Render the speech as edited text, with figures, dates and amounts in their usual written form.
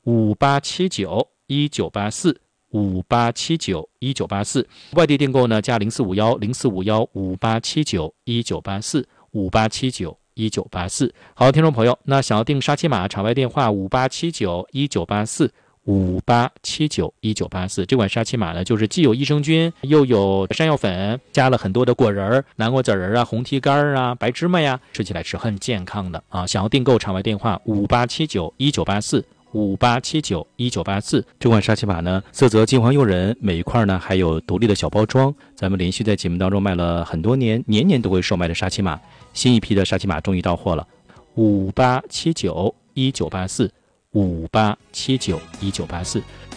5879198458791984，外地订购呢加045104515879198458791984。好，听众朋友，那想要订沙琪玛，场外电话5879198458791984。这款沙琪玛呢，就是既有益生菌，又有山药粉，加了很多的果仁、南瓜籽儿啊、红提干啊、白芝麻呀，吃起来是很健康的啊！想要订购，场外电话5879198458791984。这款沙琪玛呢，色泽金黄诱人，每一块呢还有独立的小包装。咱们连续在节目当中卖了很多年，年年都会售卖的沙琪玛，新一批的沙琪玛终于到货了。5879198458791984。